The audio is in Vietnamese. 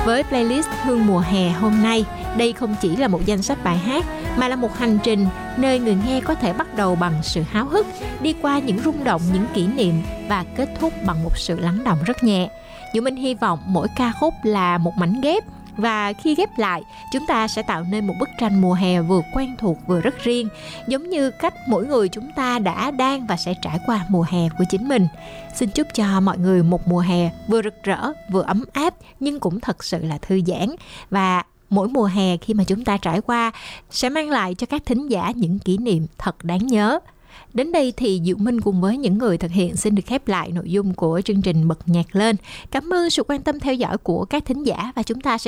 Với playlist Hương mùa hè hôm nay, đây không chỉ là một danh sách bài hát mà là một hành trình nơi người nghe có thể bắt đầu bằng sự háo hức, đi qua những rung động, những kỷ niệm và kết thúc bằng một sự lắng động rất nhẹ. Diệu Minh hy vọng mỗi ca khúc là một mảnh ghép, và khi ghép lại, chúng ta sẽ tạo nên một bức tranh mùa hè vừa quen thuộc vừa rất riêng, giống như cách mỗi người chúng ta đã, đang và sẽ trải qua mùa hè của chính mình. Xin chúc cho mọi người một mùa hè vừa rực rỡ, vừa ấm áp, nhưng cũng thật sự là thư giãn. Và mỗi mùa hè khi mà chúng ta trải qua sẽ mang lại cho các thính giả những kỷ niệm thật đáng nhớ. Đến đây thì Diệu Minh cùng với những người thực hiện xin được khép lại nội dung của chương trình Bật Nhạc Lên. Cảm ơn sự quan tâm theo dõi của các thính giả, và chúng ta sẽ